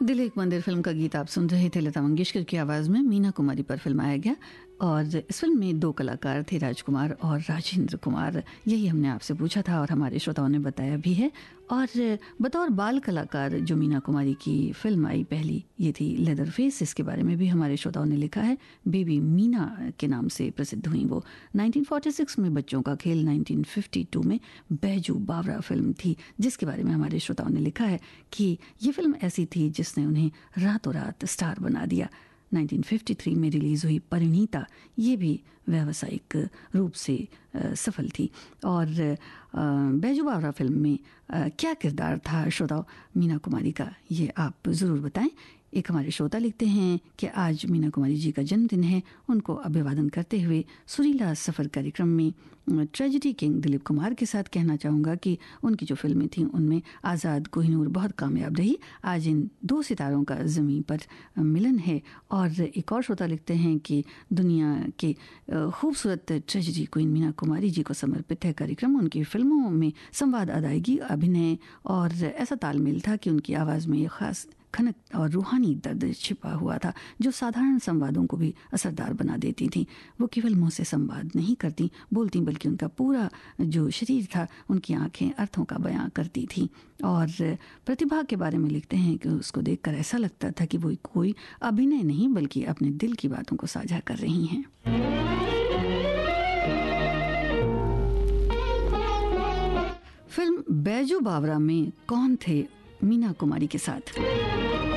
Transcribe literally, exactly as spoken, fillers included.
दिल एक मंदिर फिल्म का गीत आप सुन रहे थे। लता मंगेशकर की आवाज़ में मीना कुमारी पर फिल्माया गया और इस फिल्म में दो कलाकार थे, राजकुमार और राजेंद्र कुमार। यही हमने आपसे पूछा था और हमारे श्रोताओं ने बताया भी है। और बतौर बाल कलाकार जो मीना कुमारी की फिल्म आई पहली, ये थी लेदर फेस। इसके बारे में भी हमारे श्रोताओं ने लिखा है। बेबी मीना के नाम से प्रसिद्ध हुई वो। नाइनटीन फोर्टी सिक्स में बच्चों का खेल, नाइनटीन फिफ्टी टू में बैजू बावरा फिल्म थी, जिसके बारे में हमारे श्रोताओं ने लिखा है कि ये फिल्म ऐसी थी जिसने उन्हें रातों रात स्टार बना दिया। नाइनटीन फिफ्टी थ्री में रिलीज़ हुई परिणीता, ये भी व्यावसायिक रूप से आ, सफल थी। और बैजू बावरा फिल्म में आ, क्या किरदार था श्रोताओं मीना कुमारी का, ये आप ज़रूर बताएं। एक हमारे श्रोता लिखते हैं कि आज मीना कुमारी जी का जन्मदिन है। उनको अभिवादन करते हुए सुरीला सफ़र कार्यक्रम में ट्रेजेडी किंग दिलीप कुमार के साथ कहना चाहूँगा कि उनकी जो फिल्में थीं उनमें आज़ाद, कोहिनूर बहुत कामयाब रही। आज इन दो सितारों का ज़मीन पर मिलन है। और एक और श्रोता लिखते हैं कि दुनिया के खूबसूरत ट्रेजेडी क्वीन मीना कुमारी जी को समर्पित है कार्यक्रम। उनकी फिल्मों में संवाद, अदायगी, अभिनय और ऐसा तालमेल था कि उनकी आवाज़ में एक ख़ास खनक और रूहानी दर्द छिपा हुआ था जो साधारण संवादों को भी असरदार बना देती थी। वो केवल मुंह से संवाद नहीं करती बोलती, बल्कि उनका पूरा जो शरीर था, उनकी आंखें अर्थों का बयां करती थी। और प्रतिभा के बारे में लिखते हैं कि उसको देखकर ऐसा लगता था कि वो कोई अभिनय नहीं बल्कि अपने दिल की बातों को साझा कर रही हैं। फिल्म बैजू बावरा में कौन थे मीना कुमारी के साथ?